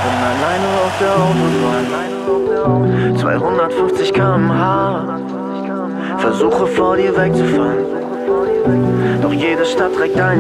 Bin alleine auf der Autobahn, 250 km/h. Versuche vor dir wegzufahren, doch jede Stadt trägt ein